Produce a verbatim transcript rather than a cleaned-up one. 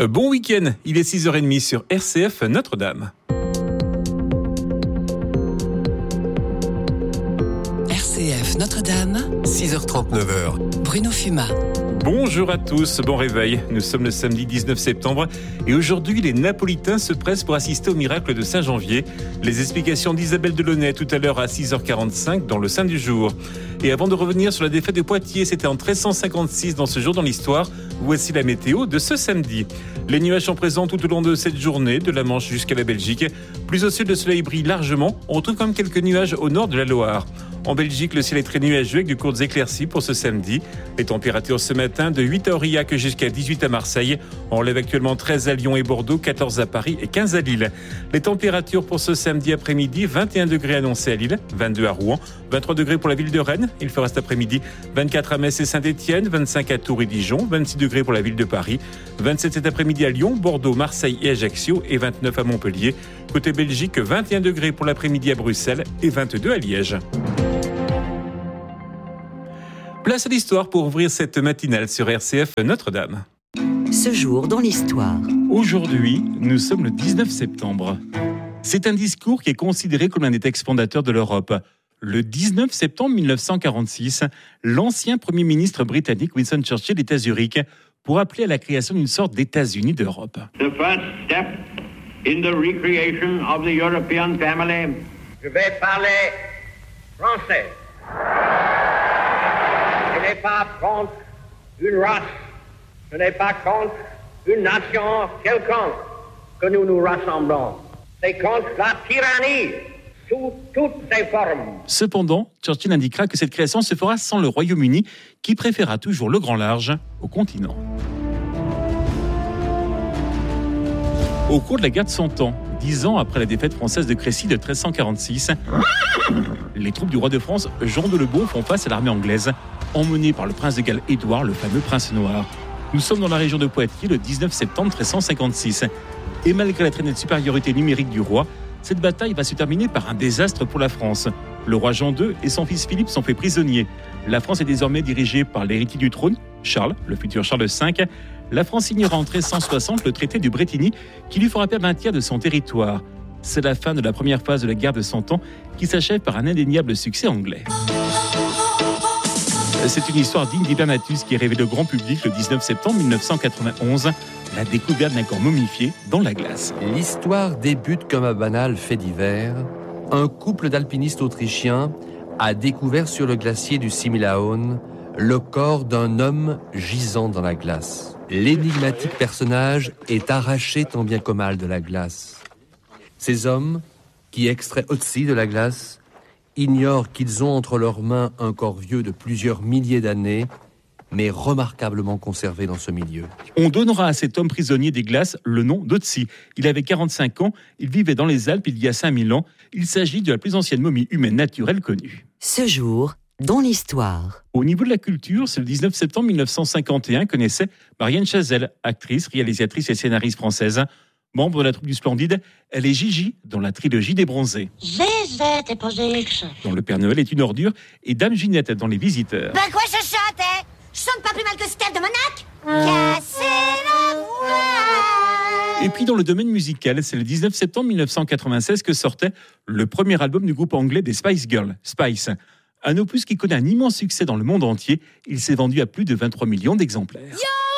Euh, bon week-end, il est six heures trente sur R C F Notre-Dame. R C F Notre-Dame, six heures trente-neuf. Bruno Fumat. Bonjour à tous, bon réveil. Nous sommes le samedi dix-neuf septembre et aujourd'hui les Napolitains se pressent pour assister au miracle de Saint-Janvier. Les explications d'Isabelle Delaunay tout à l'heure à six heures quarante-cinq dans le Saint du jour. Et avant de revenir sur la défaite de Poitiers, c'était en treize cent cinquante-six dans ce jour dans l'histoire. Voici la météo de ce samedi. Les nuages sont présents tout au long de cette journée, de la Manche jusqu'à la Belgique. Plus au sud, le soleil brille largement. On retrouve quand même quelques nuages au nord de la Loire. En Belgique, le ciel est très nuageux avec de courtes éclaircies pour ce samedi. Les températures ce matin de huit à Aurillac jusqu'à dix-huit à Marseille. On relève actuellement treize à Lyon et Bordeaux, quatorze à Paris et quinze à Lille. Les températures pour ce samedi après-midi, vingt et un degrés annoncés à Lille, vingt-deux à Rouen, vingt-trois degrés pour la ville de Rennes. Il fera cet après-midi vingt-quatre à Metz et Saint-Étienne, vingt-cinq à Tours et Dijon, vingt-six degrés pour la ville de Paris, vingt-sept cet après-midi à Lyon, Bordeaux, Marseille et Ajaccio et vingt-neuf à Montpellier. Côté Belgique, vingt et un degrés pour l'après-midi à Bruxelles et vingt-deux à Liège. Place à l'histoire pour ouvrir cette matinale sur R C F Notre-Dame. Ce jour dans l'histoire. Aujourd'hui, nous sommes le dix-neuf septembre. C'est un discours qui est considéré comme l'un des textes fondateurs de l'Europe. Le dix-neuf septembre mille neuf cent quarante-six, l'ancien Premier ministre britannique Winston Churchill est à Zurich pour appeler à la création d'une sorte d'États-Unis d'Europe. The first step in the recreation of the European family. Je vais parler français. Ce n'est pas contre une race, ce n'est pas contre une nation quelconque que nous nous rassemblons. C'est contre la tyrannie sous toutes ses formes. Cependant, Churchill indiquera que cette création se fera sans le Royaume-Uni, qui préférera toujours le grand large au continent. Au cours de la guerre de Cent Ans, dix ans après la défaite française de Crécy de treize cent quarante-six, les troupes du roi de France, Jean de Lebon, font face à l'armée anglaise, emmenée par le prince de Galles Édouard, le fameux prince noir. Nous sommes dans la région de Poitiers le dix-neuf septembre treize cent cinquante-six. Et malgré la très nette supériorité numérique du roi, cette bataille va se terminer par un désastre pour la France. Le roi Jean deux et son fils Philippe sont faits prisonniers. La France est désormais dirigée par l'héritier du trône, Charles, le futur Charles cinq. La France signera en treize cent soixante le traité du Bretigny qui lui fera perdre un tiers de son territoire. C'est la fin de la première phase de la guerre de Cent Ans qui s'achève par un indéniable succès anglais. C'est une histoire digne d'Hibernatus qui est révélée au grand public le dix-neuf septembre mille neuf cent quatre-vingt-onze, la découverte d'un corps momifié dans la glace. L'histoire débute comme un banal fait divers. Un couple d'alpinistes autrichiens a découvert sur le glacier du Similaun le corps d'un homme gisant dans la glace. L'énigmatique personnage est arraché tant bien que mal de la glace. Ces hommes, qui extraient aussi de la glace, ignorent qu'ils ont entre leurs mains un corps vieux de plusieurs milliers d'années, mais remarquablement conservé dans ce milieu. On donnera à cet homme prisonnier des glaces le nom d'Otzi. Il avait quarante-cinq ans, il vivait dans les Alpes il y a cinq mille ans. Il s'agit de la plus ancienne momie humaine naturelle connue. Ce jour dans l'histoire. Au niveau de la culture, c'est le dix-neuf septembre mille neuf cent cinquante et un que naissait Marianne Chazelle, actrice, réalisatrice et scénariste française. Membre de la troupe du Splendide, elle est Gigi dans la trilogie des Bronzés. G Z et posé X. Dans Le Père Noël est une ordure et Dame Ginette dans Les Visiteurs. Ben quoi je chante, hein? Je chante pas plus mal que Steph de Monac. Casser la voix. Et puis dans le domaine musical, c'est le dix-neuf septembre mille neuf cent quatre-vingt-seize que sortait le premier album du groupe anglais des Spice Girls, Spice. Un opus qui connaît un immense succès dans le monde entier. Il s'est vendu à plus de vingt-trois millions d'exemplaires. Yo